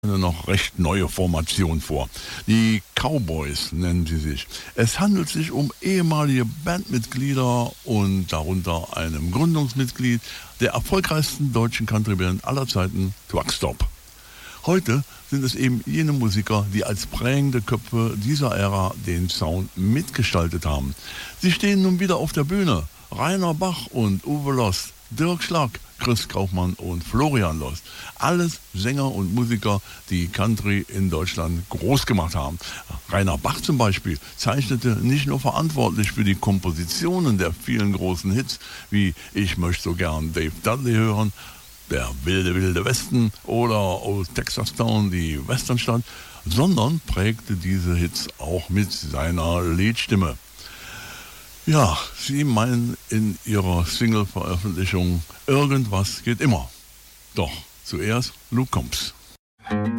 Eine noch recht neue Formation vor. Die Cowboys nennen sie sich. Es handelt sich um ehemalige Bandmitglieder und darunter einem Gründungsmitglied der erfolgreichsten deutschen Countryband aller Zeiten, Truckstop. Heute sind es eben jene Musiker, die als prägende Köpfe dieser Ära den Sound mitgestaltet haben. Sie stehen nun wieder auf der Bühne. Rainer Bach und Uwe Lost, Dirk Schlag, Chris Kaufmann und Florian Lost. Alles Sänger und Musiker, die Country in Deutschland groß gemacht haben. Rainer Bach zum Beispiel zeichnete nicht nur verantwortlich für die Kompositionen der vielen großen Hits, wie Ich möchte so gern Dave Dudley hören, Der wilde, wilde Westen oder Old Texas Town, die Westernstadt, sondern prägte diese Hits auch mit seiner Liedstimme. Ja, sie meinen in ihrer Single-Veröffentlichung, irgendwas geht immer. Doch zuerst Luke Combs.